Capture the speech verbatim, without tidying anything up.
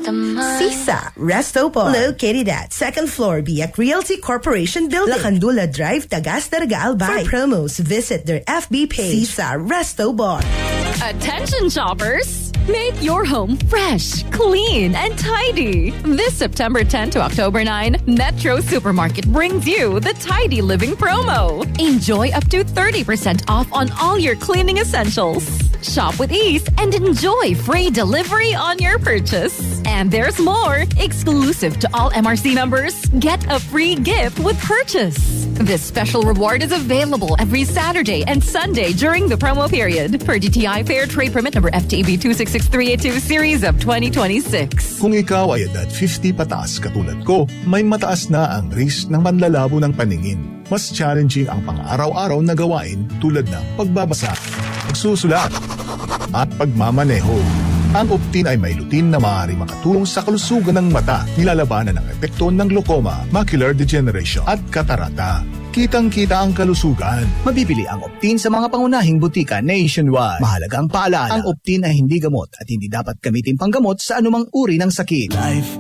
Sisa Resto Bar, located at second floor Biak Realty Corporation Building, Lacandula Drive, Tagas Daraga, Albay. For promos, visit their F B page. Sisa Resto Bar. Attention shoppers! Make your home fresh, clean, and tidy. This September tenth to October ninth, Metro Supermarket brings you the Tidy Living promo. Enjoy up to thirty percent off on all your cleaning essentials. Shop with ease and enjoy free delivery on your purchase. And there's more. Exclusive to all M R C members, get a free gift with purchase. This special reward is available every Saturday and Sunday during the promo period. Per D T I Fair Trade Permit number F T E B two six six three eight two series of twenty twenty-six. Kung ikaw ay edad fifty pataas katulad ko, may mataas na ang risk ng panlalabo ng paningin. Mas challenging ang pang-araw-araw na gawain tulad ng pagbabasa, pagsusulat, at pagmamaneho. Ang Optin ay may lutin na maaari makatulong sa kalusugan ng mata, nilalabanan ng epekto ng glaucoma, macular degeneration at katarata. Kitang-kita ang kalusugan. Mabibili ang Optin sa mga pangunahing butika nationwide. Mahalagang paalala, ang Optin ay hindi gamot at hindi dapat gamitin panggamot sa anumang uri ng sakit. Life.